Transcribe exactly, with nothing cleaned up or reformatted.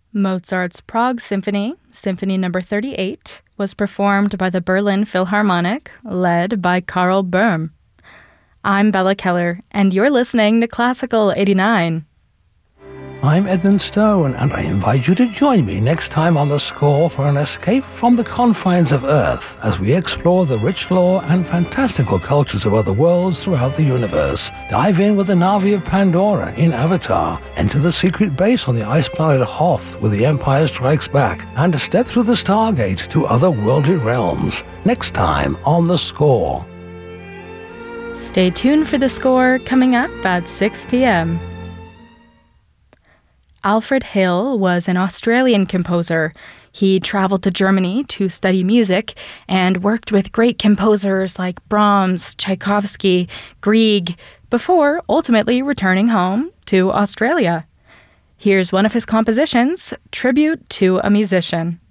Mozart's Prague Symphony, Symphony Number thirty-eight, was performed by the Berlin Philharmonic, led by Karl Böhm. I'm Bella Keller, and you're listening to Classical eighty-nine. I'm Edmund Stone, and I invite you to join me next time on The Score for an escape from the confines of Earth as we explore the rich lore and fantastical cultures of other worlds throughout the universe. Dive in with the Na'vi of Pandora in Avatar, enter the secret base on the ice planet Hoth with The Empire Strikes Back, and step through the Stargate to otherworldly realms. Next time on The Score. Stay tuned for The Score coming up at six p.m. Alfred Hill was an Australian composer. He traveled to Germany to study music and worked with great composers like Brahms, Tchaikovsky, Grieg, before ultimately returning home to Australia. Here's one of his compositions, Tribute to a Musician.